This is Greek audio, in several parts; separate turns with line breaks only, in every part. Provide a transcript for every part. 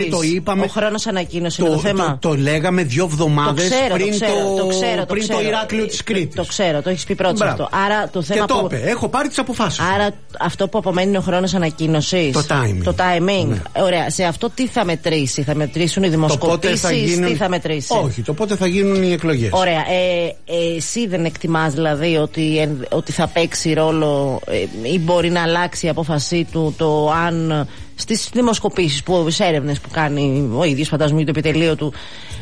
Το είπαμε.
Ο χρόνος ανακοίνωση είναι το θέμα.
Το λέγαμε 2 εβδομάδες πριν το Ηράκλειο της Κρήτης.
Το ξέρω, το έχεις πει πρώτος αυτό. Άρα το θέμα.
Και το είπε, έχω πάρει τις αποφάσεις.
Άρα αυτό που απομένει είναι ο χρόνος ανακοίνωσης.
Το timing.
Ναι. Ωραία. Σε αυτό τι θα μετρήσει, θα μετρήσουν οι δημοσκοπήσεις, τι θα μετρήσει.
Όχι, το πότε θα γίνουν οι εκλογές.
Ωραία. Εσύ δεν εκτιμάς δηλαδή ότι θα παίξει ρόλο ή μπορεί να αλλάξει η απόφασή του το αν στις δημοσκοπήσεις, στις έρευνες που κάνει ο ίδιος, φαντάζομαι, το επιτελείο του,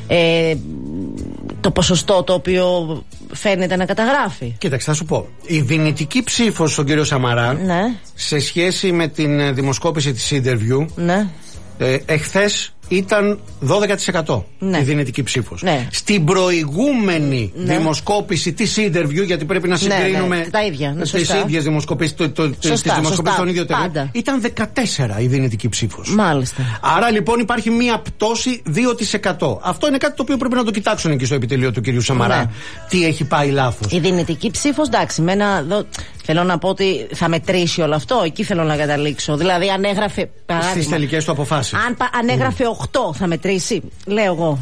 το ποσοστό το οποίο φαίνεται να καταγράφει.
Κοίταξε, θα σου πω. Η δυνητική ψήφος στον κύριο Σαμαρά,
ναι,
σε σχέση με την δημοσκόπηση της Interview,
ναι,
εχθές ήταν 12%, ναι, η δυνητική ψήφος.
Ναι.
Στην προηγούμενη, ναι, δημοσκόπηση της Interview, γιατί πρέπει να συγκρίνουμε,
ναι, τα ίδια, ναι,
τις ίδιες δημοσκοπήσεις, τις δημοσκοπήσεις των ίδιων εταιρεών, ήταν 14% η δυνητική ψήφος.
Μάλιστα.
Άρα λοιπόν υπάρχει μία πτώση 2%. Αυτό είναι κάτι το οποίο πρέπει να το κοιτάξουν εκεί στο επιτελείο του κυρίου Σαμαρά. Ναι. Τι έχει πάει λάθος.
Η δυνητική ψήφος, εντάξει, θέλω να πω ότι θα μετρήσει όλο αυτό. Εκεί θέλω να καταλήξω. Δηλαδή, αν έγραφε.
Στις τελικές του αποφάσεις.
Αν έγραφε 8, θα μετρήσει, λέω εγώ.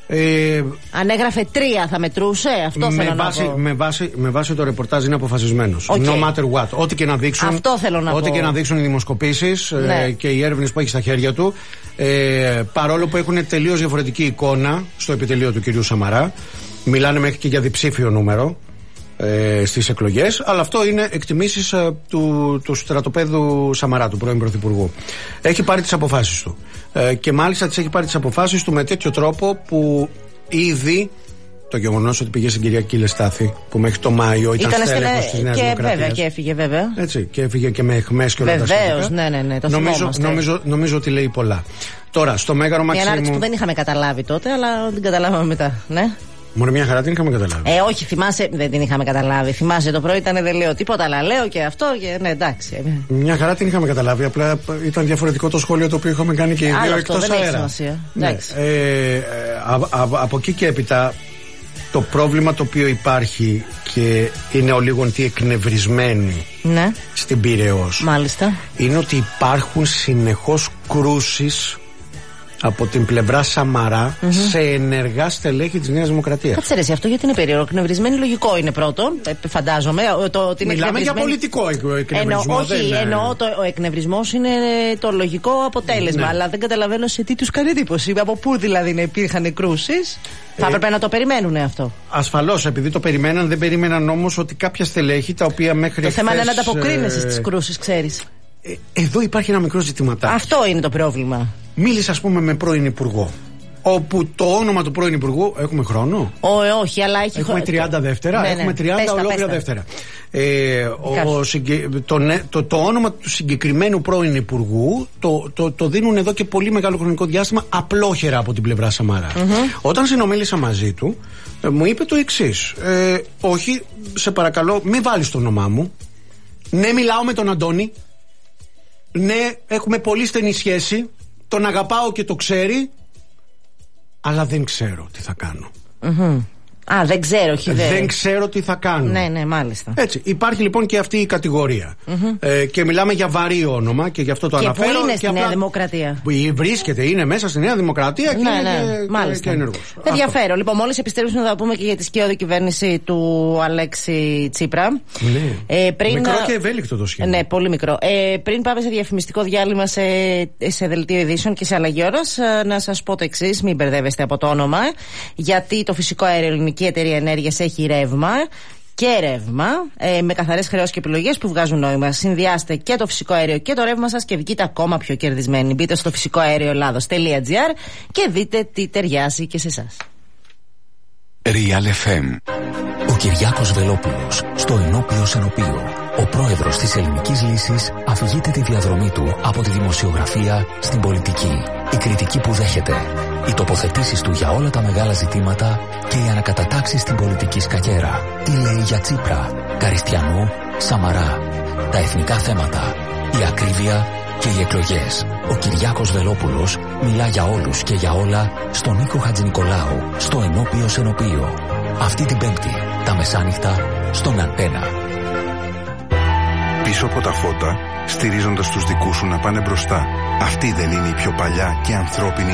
Αν έγραφε 3, θα μετρούσε. Αυτό θέλω να πω.
Με βάση το ρεπορτάζ είναι αποφασισμένος. No matter what. Ό,τι και να δείξουν.
Αυτό θέλω να πω.
Ό,τι και να δείξουν οι δημοσκοπήσεις, ναι, και οι έρευνες που έχει στα χέρια του. Παρόλο που έχουν τελείως διαφορετική εικόνα στο επιτελείο του κυρίου Σαμαρά. Μιλάνε μέχρι και για διψήφιο νούμερο στις εκλογές, αλλά αυτό είναι εκτιμήσεις του στρατοπέδου Σαμαρά, του πρώην Πρωθυπουργού. Έχει πάρει τις αποφάσεις του, και μάλιστα τις έχει πάρει τις αποφάσεις του με τέτοιο τρόπο που ήδη το γεγονός ότι πήγε στην κυρία Κίλε Στάθη, που μέχρι το Μάιο ήταν στέλεχος της Νέας Δημοκρατίας,
βέβαια, και έφυγε, βέβαια.
Έτσι, και έφυγε και με αιχμές και όλα τα σχετικά.
Βεβαίως, ναι, το
νομίζω ότι λέει πολλά. Τώρα, στο Μέγαρο Μαξίμου.
Μια ανάρτηση που δεν είχαμε καταλάβει τότε, αλλά την καταλάβαμε μετά, ναι.
Μόνο μια χαρά την είχαμε καταλάβει.
Όχι, θυμάσαι, δεν την είχαμε καταλάβει. Θυμάσαι το πρωί ήταν, δεν λέω τίποτα, αλλά λέω και αυτό και ναι, εντάξει.
Μια χαρά την είχαμε καταλάβει. Απλά ήταν διαφορετικό το σχόλιο το οποίο είχαμε κάνει και οι δύο εκτός αέρα. Ναι. Από εκεί και έπειτα, το πρόβλημα το οποίο υπάρχει και είναι ο λίγον τι εκνευρισμένοι, ναι, στην Πειραιώς, μάλιστα, είναι ότι υπάρχουν συνεχώς κρούσεις από την πλευρά Σαμαρά, σε ενεργά στελέχη της Νέας Δημοκρατίας.
Κάτσε ρε, αυτό γιατί είναι περίεργο. Εκνευρισμένοι λογικό είναι πρώτο, φαντάζομαι.
Μιλάμε για πολιτικό εκνευρισμό.
Όχι, εννοώ ο εκνευρισμός είναι το λογικό αποτέλεσμα. Ναι. Αλλά δεν καταλαβαίνω σε τι τους κάνει εντύπωση. Από πού δηλαδή να υπήρχαν κρούσεις. Θα έπρεπε να το περιμένουν αυτό.
Ασφαλώς, επειδή το περιμέναν, δεν περίμεναν όμως ότι κάποια στελέχη τα οποία μέχρι
το θέμα είναι να ανταποκρίνεσαι στις κρούσεις, ξέρεις.
Εδώ υπάρχει ένα μικρό ζητηματάκι.
Αυτό είναι το πρόβλημα.
Μίλησα, ας πούμε, με πρώην υπουργό, όπου το όνομα του πρώην υπουργού. Έχουμε χρόνο?
Όχι, αλλά έχει
χρόνο. Έχουμε 30 δεύτερα. Ναι, έχουμε 30 ολόκληρα δεύτερα. Το όνομα του συγκεκριμένου πρώην υπουργού το δίνουν εδώ και πολύ μεγάλο χρονικό διάστημα απλόχερα από την πλευρά Σαμαρά. Όταν συνομίλησα μαζί του, μου είπε το εξής. Όχι, σε παρακαλώ, μην βάλεις το όνομά μου. Ναι, μιλάω με τον Αντώνη. Ναι, έχουμε πολύ στενή σχέση. Τον αγαπάω και το ξέρει. Αλλά δεν ξέρω τι θα κάνω.
Δεν ξέρω,
δεν ξέρω τι θα κάνω.
Ναι, μάλιστα.
Έτσι, υπάρχει λοιπόν και αυτή η κατηγορία. Και μιλάμε για βαρύ όνομα και γι' αυτό το αναφέρω.
Και πού είναι στη Νέα Δημοκρατία?
Βρίσκεται, είναι μέσα στη Νέα Δημοκρατία και είναι και ενεργός.
Ενδιαφέρον. Λοιπόν, μόλις επιστρέψουμε θα πούμε και για τη σκιώδη κυβέρνηση του Αλέξη Τσίπρα.
Ναι. Μικρό και ευέλικτο το σχέδιο.
Ναι, πολύ μικρό. Πριν πάμε σε διαφημιστικό διάλειμμα σε δελτίο ειδήσεων και σε αλλαγή ώρας, να σας πω το εξής, μην μπερδεύεστε από το όνομα, γιατί το φυσικό αέριο Ελληνική Εταιρεία Ενέργειας έχει ρεύμα με καθαρές χρεώσεις και επιλογές που βγάζουν νόημα. Συνδυάστε και το φυσικό αέριο και το ρεύμα σας και βγείτε ακόμα πιο κερδισμένοι. Μπείτε στο φυσικοαερioελλάδος.gr και δείτε τι ταιριάζει και σε εσάς.
Real FM. Ο Κυριάκος Βελόπουλος στο ενώπιο σενοπείο. Ο πρόεδρος της Ελληνικής Λύσης αφηγείται τη διαδρομή του από τη δημοσιογραφία στην πολιτική. Η κριτική που δέχεται, οι τοποθετήσεις του για όλα τα μεγάλα ζητήματα και οι ανακατατάξεις στην πολιτική σκακέρα. Τι λέει για Τσίπρα, Καριστιανού, Σαμαρά, τα εθνικά θέματα, η ακρίβεια και οι εκλογές. Ο Κυριάκος Βελόπουλος μιλά για όλους και για όλα στον Νίκο Χατζηνικολάου στο ενώπιο σενοπείο. Αυτή την Πέμπτη, τα μεσάνυχτα, στον Αντένα.
Πίσω από τα φώτα, στηρίζοντας τους δικούς σου να πάνε μπροστά. Αυτή δεν είναι η πιο παλιά και ανθρώπινη